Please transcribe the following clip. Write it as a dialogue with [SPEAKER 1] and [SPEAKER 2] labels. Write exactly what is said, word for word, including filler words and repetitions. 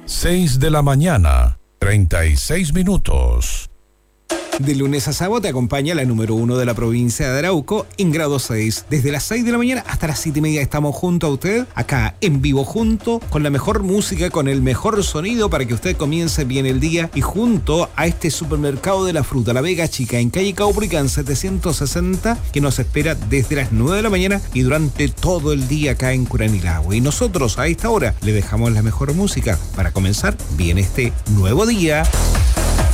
[SPEAKER 1] seis de la mañana, treinta y seis minutos.
[SPEAKER 2] De lunes a sábado te acompaña la número uno de la provincia de Arauco en grado seis. Desde las seis de la mañana hasta las siete y media estamos junto a usted, acá en vivo, junto con la mejor música, con el mejor sonido para que usted comience bien el día y junto a este supermercado de la fruta, La Vega Chica, en calle Caupolicán setecientos sesenta, que nos espera desde las nueve de la mañana y durante todo el día acá en Curanilahue. Y nosotros a esta hora le dejamos la mejor música para comenzar bien este nuevo día.